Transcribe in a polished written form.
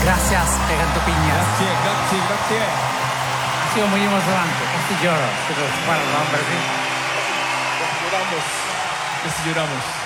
Gracias, Egantopiñas. Gracias. Ha sido muy emocionante. Casi lloro. Pero para el hombre, sí. Lloramos.